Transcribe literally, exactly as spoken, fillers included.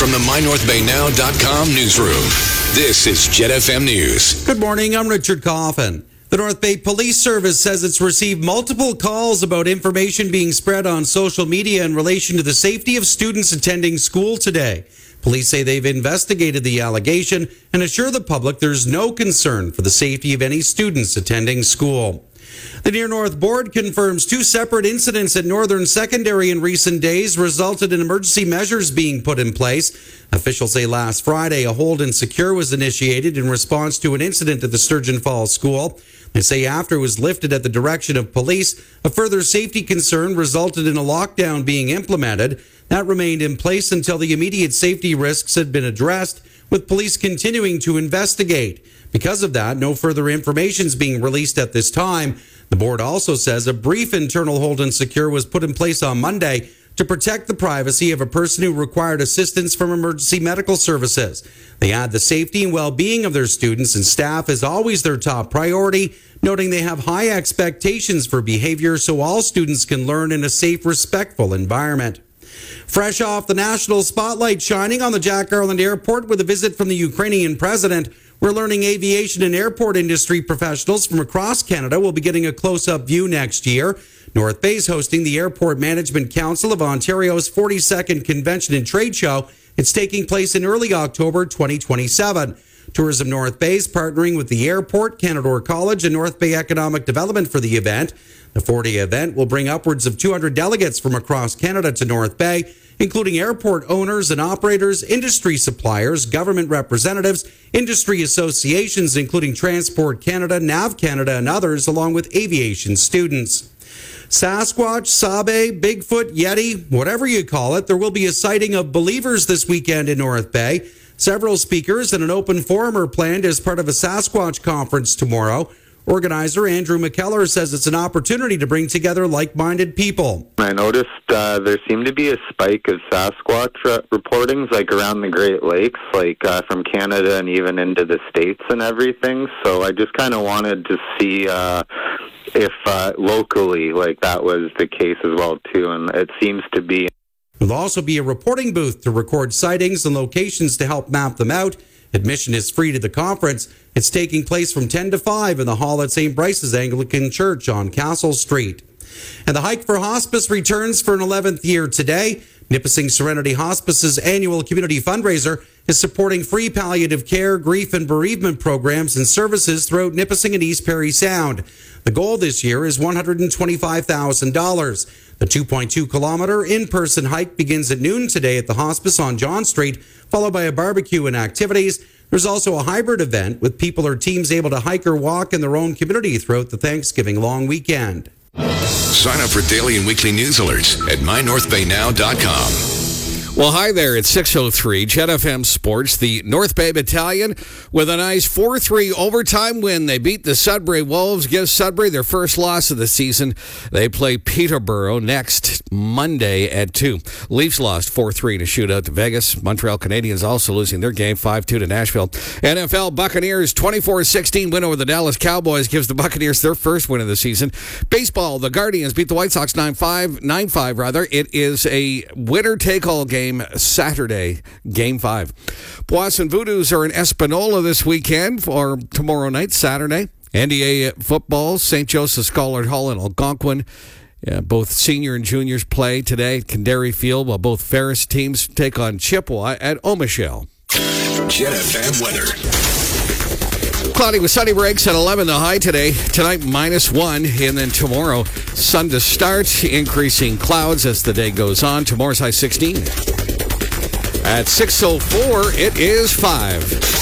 From the my north bay now dot com newsroom, this is Jet F M News. Good morning, I'm Richard Coffin. The North Bay Police Service says it's received multiple calls about information being spread on social media in relation to the safety of students attending school today. Police say they've investigated the allegation and assure the public there's no concern for the safety of any students attending school. The Near North Board confirms two separate incidents at Northern Secondary in recent days resulted in emergency measures being put in place. Officials say last Friday a hold and secure was initiated in response to an incident at the Sturgeon Falls School. They say after it was lifted at the direction of police, a further safety concern resulted in a lockdown being implemented. That remained in place until the immediate safety risks had been addressed, with police continuing to investigate. Because of that, no further information is being released at this time. The board also says a brief internal hold and secure was put in place on Monday to protect the privacy of a person who required assistance from emergency medical services. They add the safety and well-being of their students and staff is always their top priority, noting they have high expectations for behavior so all students can learn in a safe, respectful environment. Fresh off the national spotlight shining on the Jack Garland Airport with a visit from the Ukrainian president, we're learning aviation and airport industry professionals from across Canada will be getting a close-up view next year. North Bay is hosting the Airport Management Council of Ontario's forty-second Convention and Trade Show. It's taking place in early October twenty twenty-seven. Tourism North Bay is partnering with the airport, Canadore College, and North Bay Economic Development for the event. The four-day event will bring upwards of two hundred delegates from across Canada to North Bay, including airport owners and operators, industry suppliers, government representatives, industry associations, including Transport Canada, Nav Canada, and others, along with aviation students. Sasquatch, Sabe, Bigfoot, Yeti, whatever you call it, there will be a sighting of believers this weekend in North Bay. Several speakers and an open forum are planned as part of a Sasquatch conference tomorrow. Organizer Andrew McKellar says it's an opportunity to bring together like-minded people. I noticed uh, there seemed to be a spike of Sasquatch uh, reportings, like around the Great Lakes, like uh, from Canada and even into the States and everything. So I just kind of wanted to see uh, if uh, locally, like that was the case as well, too. And it seems to be. There'll also be a reporting booth to record sightings and locations to help map them out. Admission is free to the conference. It's taking place from ten to five in the hall at Saint Bryce's Anglican Church on Castle Street. And the Hike for Hospice returns for an eleventh year today. Nipissing Serenity Hospice's annual community fundraiser is supporting free palliative care, grief and bereavement programs and services throughout Nipissing and East Perry Sound. The goal this year is one hundred twenty-five thousand dollars. The two point two kilometer in-person hike begins at noon today at the hospice on John Street, followed by a barbecue and activities. There's also a hybrid event with people or teams able to hike or walk in their own community throughout the Thanksgiving long weekend. Sign up for daily and weekly news alerts at my north bay now dot com. Well, hi there. It's six oh three, Jet F M Sports. The North Bay Battalion with a nice four three overtime win. They beat the Sudbury Wolves, gives Sudbury their first loss of the season. They play Peterborough next Monday at two. Leafs lost four three to shootout to Vegas. Montreal Canadiens also losing their game five two to Nashville. N F L Buccaneers twenty-four sixteen win over the Dallas Cowboys gives the Buccaneers their first win of the season. Baseball, the Guardians beat the White Sox nine five, nine five rather. It is a winner-take-all game. Saturday, Game five. Boisson Voodoos are in Espanola this weekend for tomorrow night, Saturday. N D A football, Saint Joseph's Scholar Hall in Algonquin. Yeah, both senior and juniors play today at Kandari Field, while both Ferris teams take on Chippewa at Omichelle. Jet F M weather. Cloudy with sunny breaks at eleven the high today. Tonight, minus one. And then tomorrow, sun to start. Increasing clouds as the day goes on. Tomorrow's high sixteen. At six oh four, it is five.